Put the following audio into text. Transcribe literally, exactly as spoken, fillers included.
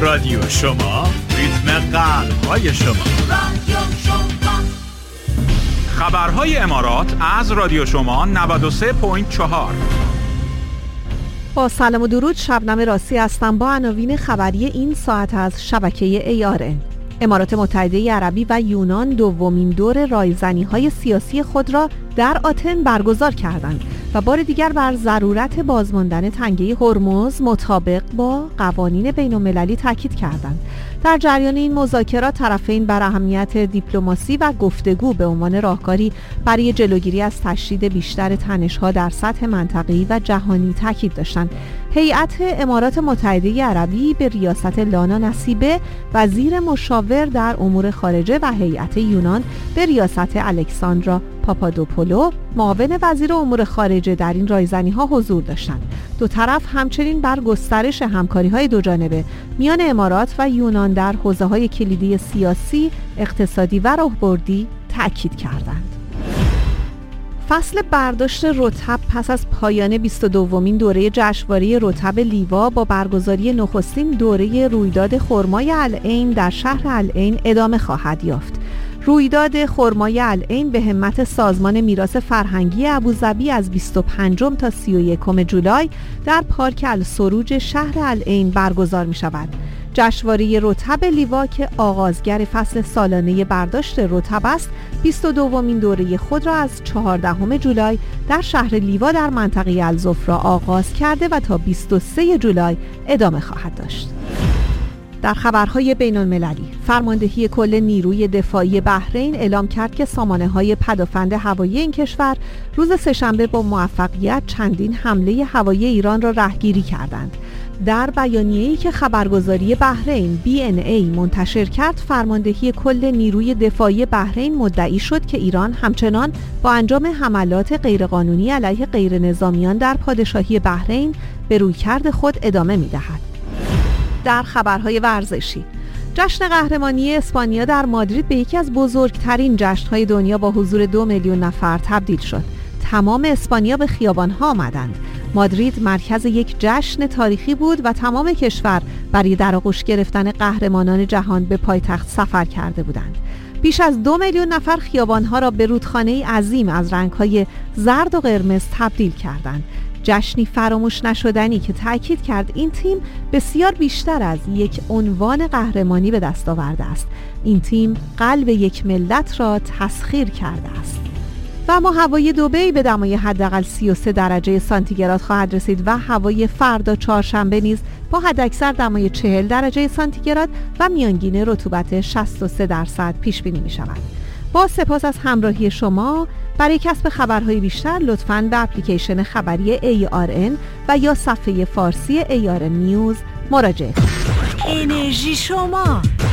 رادیو شما، ریتم قلب‌های شما. رادیو شما. خبرهای امارات از رادیو شما نود و سه ممیز چهار. با سلام و درود، شبنم راستی هستم با عناوین خبری این ساعت از شبکه ای آر ان. امارات متحده عربی و یونان دومین دور رایزنی‌های سیاسی خود را در آتن برگزار کردند و بار دیگر بر ضرورت بازماندن تنگه هرمز مطابق با قوانین بین‌المللی تاکید کردند. در جریان این مذاکرات طرفین بر اهمیت دیپلماسی و گفتگو به عنوان راهکاری برای جلوگیری از تشدید بیشتر تنش‌ها در سطح منطقه‌ای و جهانی تاکید داشتند. هیئت امارات متحده عربی به ریاست لانا نصیبه وزیر مشاور در امور خارجه و هیئت یونان به ریاست الکساندرا پاپادوپولو معاون وزیر امور خارجه در این رایزنی‌ها حضور داشتند. دو طرف همچنین بر گسترش همکاری‌های دوجانبه میان امارات و یونان در حوزه‌های کلیدی سیاسی، اقتصادی و راهبردی تأکید کردند. فصل برداشت رطب پس از پایان بیست و دومین دوره جشنواره رطب لیوا با برگزاری نخستین دوره رویداد خرمای العین در شهر العین ادامه خواهد یافت. رویداد خرمای العین به همت سازمان میراث فرهنگی ابوظبی از بیست و پنجم تا سی و یکم جولای در پارک السروج شهر العین برگزار می شود. جشنواره رطب لیوا که آغازگر فصل سالانه برداشت رطب است، بیست و دومین دوره خود را از چهاردهم جولای در شهر لیوا در منطقه الزفرا آغاز کرده و تا بیست و سوم جولای ادامه خواهد داشت. در خبرهای بین‌المللی، فرماندهی کل نیروی دفاعی بحرین اعلام کرد که سامانه‌های پدافند هوایی این کشور روز سه‌شنبه با موفقیت چندین حمله هوایی ایران را رهگیری کردند. در بیانیه‌ای که خبرگزاری بحرین بی ان ای منتشر کرد، فرماندهی کل نیروی دفاعی بحرین مدعی شد که ایران همچنان با انجام حملات غیرقانونی علیه غیرنظامیان در پادشاهی بحرین به رویکرد خود ادامه می‌دهد. در خبرهای ورزشی، جشن قهرمانی اسپانیا در مادرید به یکی از بزرگترین جشن‌های دنیا با حضور دو میلیون نفر تبدیل شد. تمام اسپانیا به خیابان‌ها آمدند. مادرید مرکز یک جشن تاریخی بود و تمام کشور برای در آغوش گرفتن قهرمانان جهان به پایتخت سفر کرده بودند. بیش از دو میلیون نفر خیابان‌ها را به رودخانه‌ای عظیم از رنگ‌های زرد و قرمز تبدیل کردند. جشنی فراموش نشدنی که تأکید کرد این تیم بسیار بیشتر از یک عنوان قهرمانی به دست آورده است. این تیم قلب یک ملت را تسخیر کرده است. و اما هوای دبی به دمای حداقل سی و سه درجه سانتیگراد خواهد رسید و هوای فردا چهارشنبه نیز با حداکثر دمای چهل درجه سانتیگراد و میانگین رطوبت شصت و سه درصد پیش بینی می شود. با سپاس از همراهی شما. برای کسب خبرهای بیشتر لطفاً به اپلیکیشن خبری ای آر ان و یا صفحه فارسی ای آر ان نیوز مراجعه کنید. انرژی شما